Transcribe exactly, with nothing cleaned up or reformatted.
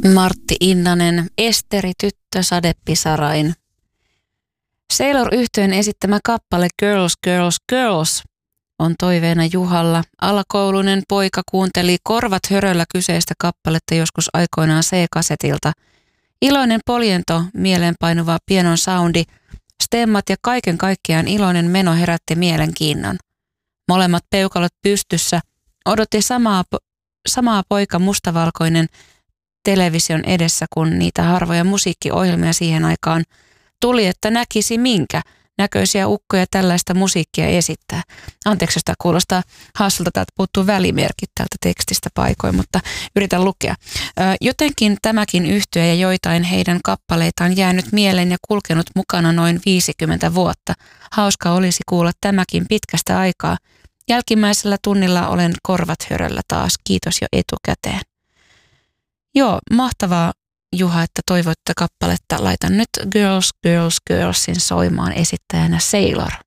Martti Innanen, Esteri tyttö sadepisarain. Sailor-yhtyeen esittämä kappale Girls, Girls, Girls on toiveena Juhalla. Alakoulunen poika kuunteli korvat höröllä kyseistä kappaletta joskus aikoinaan C-kasetilta. Iloinen poljento, mieleenpainuva pienon soundi, stemmat ja kaiken kaikkiaan iloinen meno herätti mielenkiinnon. Molemmat peukalot pystyssä odotti samaa, samaa poika mustavalkoinen television edessä, kun niitä harvoja musiikkiohjelmia siihen aikaan tuli, että näkisi minkä näköisiä ukkoja tällaista musiikkia esittää. Anteeksi, jos tämä kuulostaa hassulta, täältä puuttuu välimerkit täältä tekstistä paikoin, mutta yritän lukea. Jotenkin tämäkin yhtye ja joitain heidän kappaleitaan jäänyt mieleen ja kulkenut mukana noin viisikymmentä vuotta. Hauska olisi kuulla tämäkin pitkästä aikaa. Jälkimmäisellä tunnilla olen korvat höröllä taas. Kiitos jo etukäteen. Joo, mahtavaa Juha, että toivoitte kappaletta. Laitan nyt Girls, Girls, Girlsin soimaan esittäjänä Sailor.